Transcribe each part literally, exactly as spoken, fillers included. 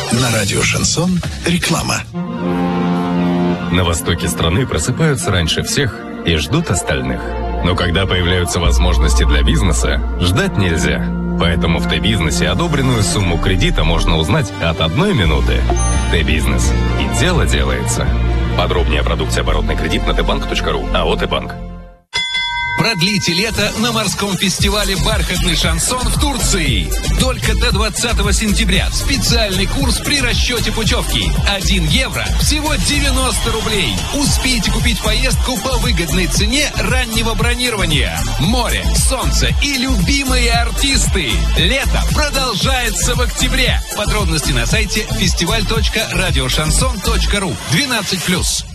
На радио «Шансон» реклама. На востоке страны просыпаются раньше всех и ждут остальных. Но когда появляются возможности для бизнеса, ждать нельзя. Поэтому в Т-бизнесе одобренную сумму кредита можно узнать от одной минуты. Т-бизнес. И дело делается. Подробнее о продукте оборотный кредит на тбанк точка ру. АО «Т-банк». Продлите лето на морском фестивале «Бархатный шансон» в Турции. Только до двадцатого сентября. Специальный курс при расчете путевки. один евро всего девяносто рублей. Успейте купить поездку по выгодной цене раннего бронирования. Море, солнце и любимые артисты. Лето продолжается в октябре. Подробности на сайте фестиваль точка радиошансон точка ру. двенадцать плюс.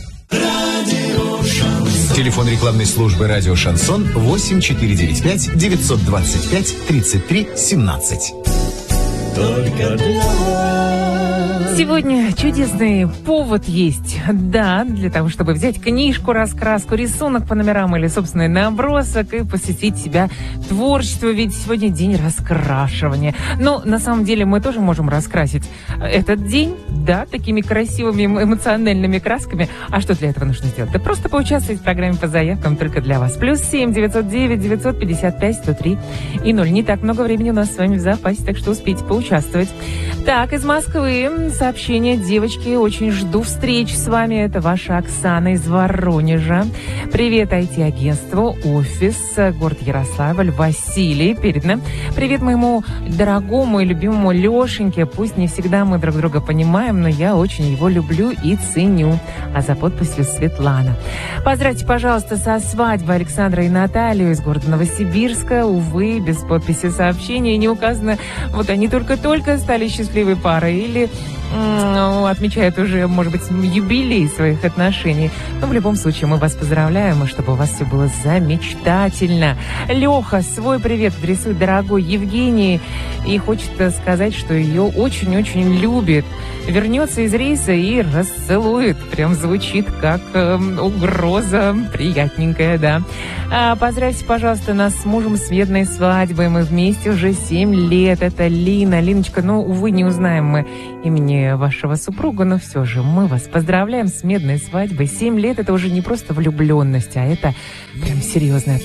Телефон рекламной службы «Радио Шансон» восемь четыре девять пять девятьсот двадцать пять тридцать три семнадцать. Только для вас. Сегодня чудесный повод есть, да, для того, чтобы взять книжку, раскраску, рисунок по номерам или собственный набросок и посвятить себя творчеству, ведь сегодня день раскрашивания. Но на самом деле мы тоже можем раскрасить этот день, да, такими красивыми эмоциональными красками. А что для этого нужно сделать? Да просто поучаствовать в программе по заявкам только для вас. Плюс семь девятьсот девять девятьсот пятьдесят пять сто три и ноль. Не так много времени у нас с вами в запасе, так что успейте поучаствовать. Так, из Москвы сообщение. Девочки, очень жду встреч с вами. Это ваша Оксана из Воронежа. Привет ай ти-агентству, офис, город Ярославль, Василий. Передано. Привет моему дорогому и любимому Лешеньке. Пусть не всегда мы друг друга понимаем, но я очень его люблю и ценю. А за подписью Светлана. Поздравьте, пожалуйста, со свадьбой Александра и Наталью из города Новосибирска. Увы, без подписи сообщения не указано. Вот они только-только стали счастливой парой или м- отмечают уже, может быть, юбилей своих отношений. Но в любом случае мы вас поздравляем, и чтобы у вас все было замечательно. Леха свой привет адресует дорогой Евгении и хочет сказать, что ее очень-очень любит. Вернется из рейса и расцелует. Прям звучит как э, угроза. Приятненькая, да. А, поздравьте, пожалуйста, нас с мужем с медной свадьбой. Мы вместе уже семь лет. Это Лина. Линочка, ну, увы, не узнаем мы имени вашего супруга, но все же мы вас поздравляем с медной свадьбой. Семь лет — это уже не просто влюбленность, а это прям серьезная